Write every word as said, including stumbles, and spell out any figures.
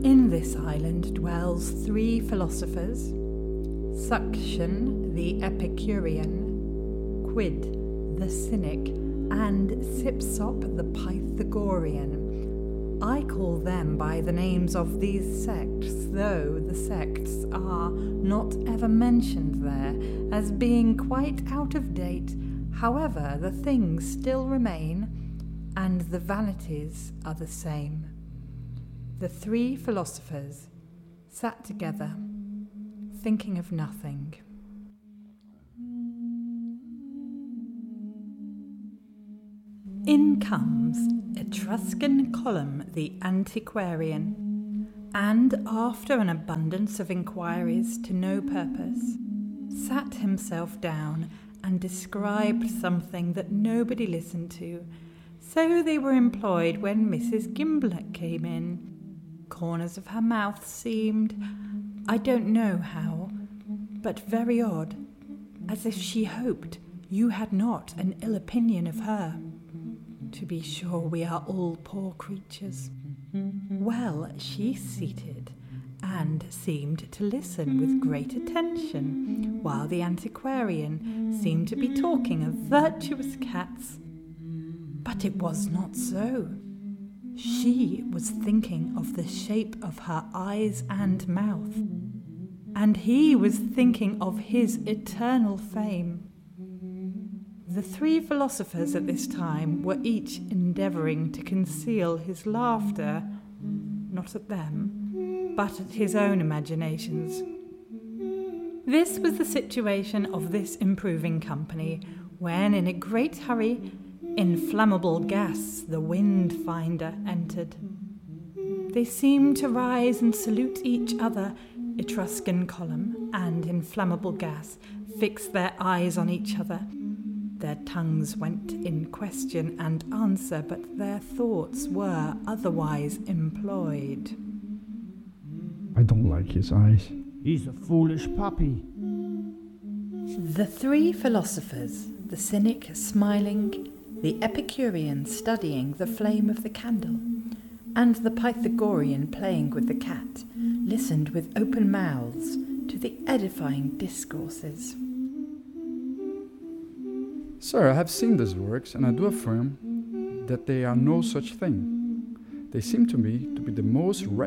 In this island dwells three philosophers, Suction the Epicurean, Quid the Cynic, and Sipsop the Pythagorean. I call them by the names of these sects, though the sects are not ever mentioned there as being quite out of date. However, the things still remain, and the vanities are the same. The three philosophers sat together, thinking of nothing. In comes Etruscan Column the antiquarian, and after an abundance of inquiries to no purpose, sat himself down and described something that nobody listened to. So they were employed when Missus Gimblett came in. Corners of her mouth seemed, I don't know how, but very odd, as if she hoped you had not an ill opinion of her. To be sure, we are all poor creatures. Well, she seated and seemed to listen with great attention, while the antiquarian seemed to be talking of virtuous cats. But it was not so. She was thinking of the shape of her eyes and mouth, and he was thinking of his eternal fame. The three philosophers at this time were each endeavouring to conceal his laughter, not at them, but at his own imaginations. This was the situation of this improving company, when in a great hurry, inflammable gas, the wind finder, entered. They seemed to rise and salute each other. Etruscan Column and inflammable gas fixed their eyes on each other. Their tongues went in question and answer, but their thoughts were otherwise employed. I don't like his eyes. He's a foolish puppy. The three philosophers, the cynic smiling, the Epicurean studying the flame of the candle, and the Pythagorean playing with the cat, listened with open mouths to the edifying discourses. Sir, I have seen these works, and I do affirm that they are no such thing. They seem to me to be the most